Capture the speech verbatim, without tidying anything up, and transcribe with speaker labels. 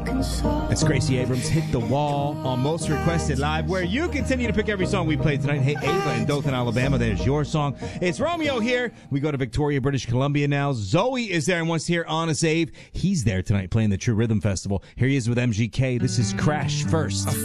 Speaker 1: It's Gracie Abrams, Hit the Wall on Most Requested Live, where you continue to pick every song we played tonight. Hey, Ava in Dothan, Alabama, there's your song. It's Romeo here. We go to Victoria, British Columbia now. Zoe is there and wants to hear Honest Abe. He's there tonight playing the True Rhythm Festival. Here he is with M G K. This is Crash First.